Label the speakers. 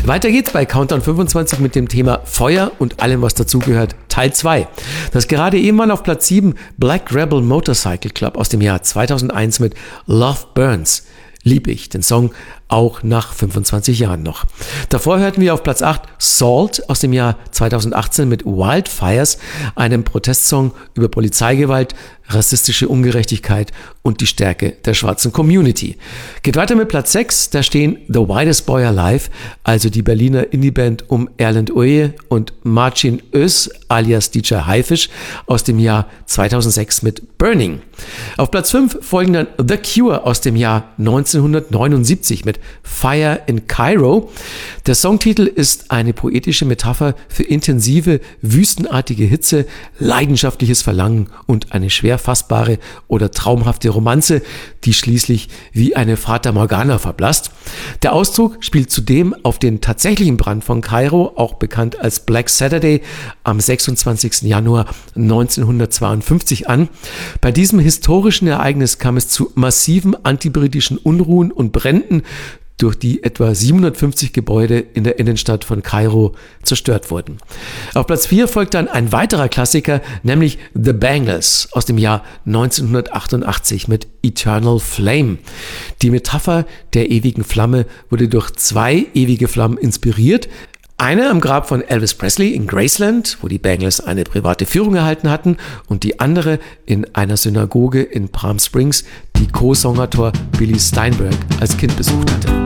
Speaker 1: Weiter geht's bei Countdown 25 mit dem Thema Feuer und allem, was dazugehört, Teil 2. Das gerade eben war auf Platz 7 Black Rebel Motorcycle Club aus dem Jahr 2001 mit Love Burns. Lieb ich, den Song auch nach 25 Jahren noch. Davor hörten wir auf Platz 8 Salt aus dem Jahr 2018 mit Wildfires, einem Protestsong über Polizeigewalt, rassistische Ungerechtigkeit und die Stärke der schwarzen Community. Geht weiter mit Platz 6, da stehen The Whitest Boy Alive, also die Berliner Indieband um Erland Oye und Marcin Öz alias DJ Haifisch aus dem Jahr 2006 mit Burning. Auf Platz 5 folgen dann The Cure aus dem Jahr 1979 mit Fire in Cairo. Der Songtitel ist eine poetische Metapher für intensive, wüstenartige Hitze, leidenschaftliches Verlangen und eine schwer fassbare oder traumhafte Romanze, die schließlich wie eine Fata Morgana verblasst. Der Ausdruck spielt zudem auf den tatsächlichen Brand von Kairo, auch bekannt als Black Saturday, am 26. Januar 1952 an. Bei diesem historischen Ereignis kam es zu massiven antibritischen Unruhen und Bränden, durch die etwa 750 Gebäude in der Innenstadt von Kairo zerstört wurden. Auf Platz 4 folgt dann ein weiterer Klassiker, nämlich The Bangles aus dem Jahr 1988 mit Eternal Flame. Die Metapher der ewigen Flamme wurde durch 2 ewige Flammen inspiriert. Eine am Grab von Elvis Presley in Graceland, wo die Bangles eine private Führung erhalten hatten, und die andere in einer Synagoge in Palm Springs, die Co-Songautor Billy Steinberg als Kind besucht hatte.